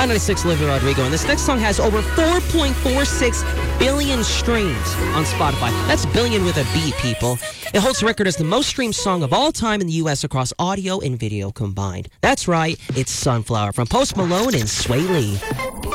Hot 96, Olivia Rodrigo. And this next song has over 4.46 billion streams on Spotify. That's billion with a B, people. It holds the record as the most streamed song of all time in the U.S. across audio and video combined. That's right, it's Sunflower from Post Malone and Sway Lee.